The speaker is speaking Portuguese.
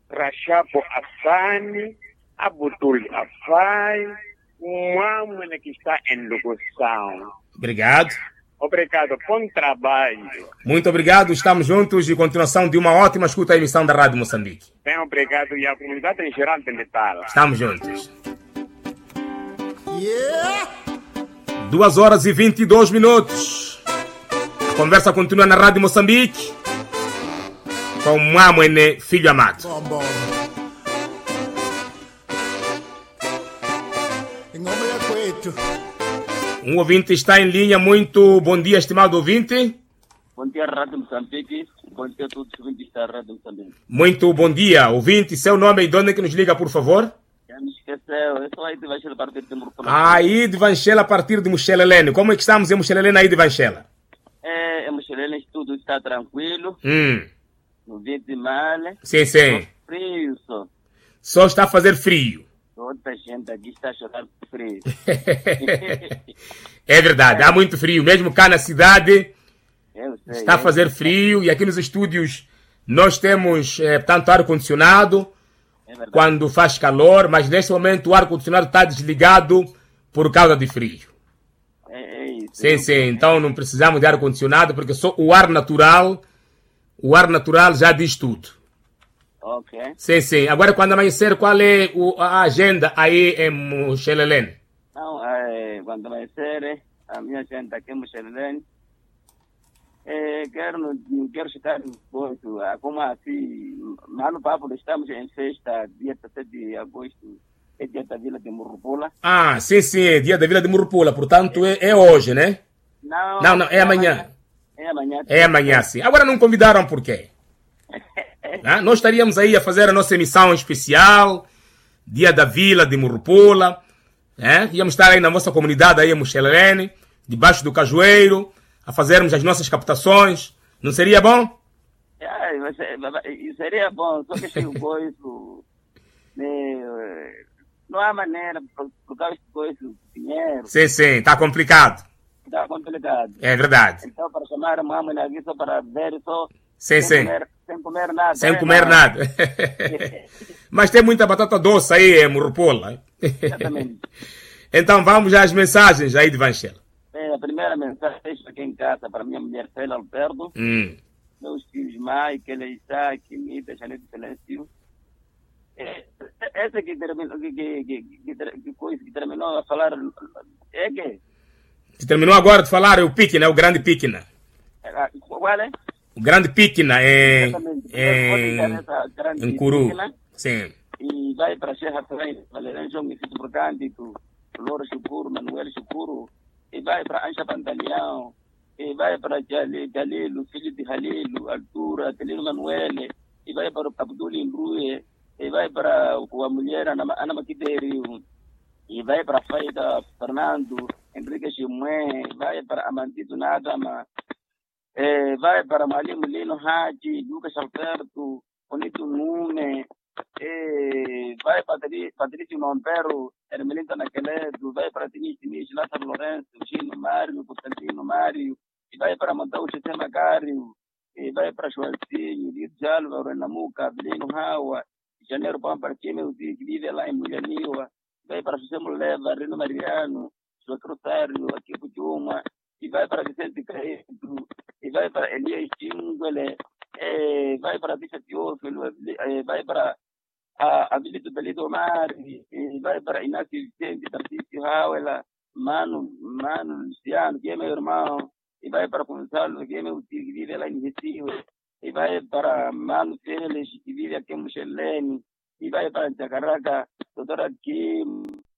Rachapo Afani, Abutul Afai, Muamune que está em locução. Obrigado. Obrigado, bom trabalho. Muito obrigado, estamos juntos e continuação de uma ótima escuta à emissão da Rádio Moçambique. Bem, obrigado e a comunidade em geral de Natal. Estamos juntos. 2h22. A conversa continua na Rádio Moçambique com Mwamwene Filho Amado. Um ouvinte está em linha. Muito bom dia, estimado ouvinte. Bom dia, Rádio Moçambique. Bom dia a todos os ouvintes da Rádio Moçambique. Muito bom dia, ouvinte. Seu nome e de onde é que nos liga, por favor? Já me esqueceu. Eu sou aí de Vanchela a partir de Murupula. Aí de Vanchela a partir de Mochilelene. Como é que estamos em Mochilelene aí de Vanchela? Em Mochilelene tudo está tranquilo. No dia de mal. Sim, sim. Frio só. Só está a fazer frio. Toda a gente aqui está chorando de frio. É verdade, há muito frio. Mesmo cá na cidade Eu sei, está a fazer frio. E aqui nos estúdios nós temos, portanto, ar-condicionado É verdade. quando faz calor. Mas neste momento o ar-condicionado está desligado por causa de frio. É isso. Sim, sim. Então não precisamos de ar-condicionado porque só o ar natural já diz tudo. Ok. Sim, sim. Agora, quando amanhecer, qual é a agenda aí em Mochilelene? Não, quando amanhecer, a minha gente aqui em Mochilelene, quero chegar muito, como assim, lá no Papo estamos em festa, dia 17 de agosto, é dia da Vila de Murupula. Ah, sim, sim, é dia da Vila de Murupula, portanto é hoje, né? Não, Não, é amanhã. É amanhã. É amanhã, sim. Agora não convidaram por quê? Nós estaríamos aí a fazer a nossa emissão especial, dia da Vila de Murupula, íamos estar aí na nossa comunidade aí em Mochilelene, debaixo do cajueiro, a fazermos as nossas captações. Não seria bom? Seria bom, só que chegou isso, não há maneira, por causa de coisa, dinheiro, Sim, sim, está complicado. está complicado. É verdade. Então, para chamar a mamãe aqui só para ver, só Sim, sim. sem comer nada. Sem comer nada. Mas tem muita batata doce aí em Murupula. Exatamente. Então vamos às mensagens aí de Vanchela. A primeira mensagem aqui em casa para minha mulher Célia Alberto, meus filhos Mai, Kela Isaac, Mita, Janete Silêncio. Essa que terminou a falar é que? Que terminou agora de falar é o Piquina, o grande Piquina. Qual é? O grande Piquina Exatamente. em Curu. Piquina. Sim. E vai para Serra Freire, Valerão João Missito Brocândido, Loura Chucuro, Manuel Chucuro, e vai para Ancha Pantaleão, e vai para Jalilo, filho de Halilo, Altura, Telino Manuel, e vai para o Abdul Imbrue, e vai para a mulher Ana Maquiderio, e vai para Faida Fernando, Henrique Chimé, vai para Amantito Nadama, vai para Malimo Lino Haji, Lucas Alberto, Bonito Nune, vai para Patrício Montero, Hermelinda Naqueledo, vai para Tinis, Lázaro Lourenço, Gino Mário, Constantino Mário, e vai para Montão José Macário, e vai para Joalcinho, Lito Jalva, Renamuca, Avelino Hawa, Janeiro Pampa, que vive lá em Mulhaniwa, vai para José Muleva, Rino Mariano, José Rosário, aqui Pujuma, e vai para Vicente Caedo, e vai para Elias Tinguele, vai para Bicha Teófilo, vai para Abilito Belito Omar, e vai para Inácio Vicente, Tarcísio Hauela, Mano Luciano, que é meu irmão, e vai para Gonçalo, que é meu tio, que vive lá em Recife, e vai para Mano Félix, que vive aqui em Mochilene, e vai para Jacaraca, doutora Kim,